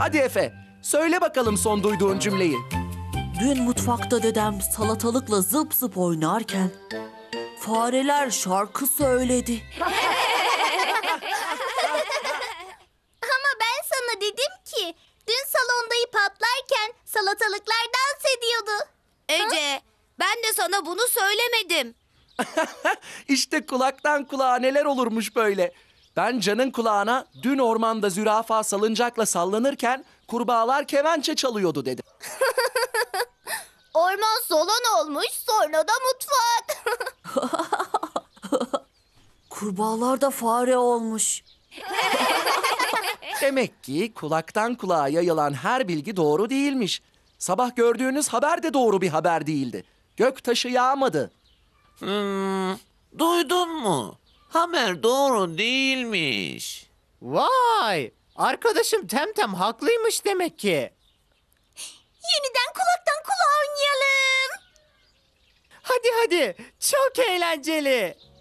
Hadi Efe, söyle bakalım son duyduğun cümleyi. Dün mutfakta dedem salatalıkla zıp zıp oynarken fareler şarkı söyledi. Ama ben sana dedim ki dün salonda ip atlarken salatalıklar dans ediyordu. Ece, ben de sana bunu söylemedim. İşte kulaktan kulağa neler olurmuş böyle. Ben Can'ın kulağına dün ormanda zürafa salıncakla sallanırken kurbağalar kemençe çalıyordu dedim. Orman salon olmuş, sonra da mutfak. Kurbağalar da fare olmuş. Demek ki kulaktan kulağa yayılan her bilgi doğru değilmiş. Sabah gördüğünüz haber de doğru bir haber değildi. Gök taşı yağmadı. Duydun mu? Haber doğru değilmiş. Vay! Arkadaşım Temtem haklıymış demek ki. Yeniden kulaktan kulağa oynayalım. Hadi hadi, çok eğlenceli.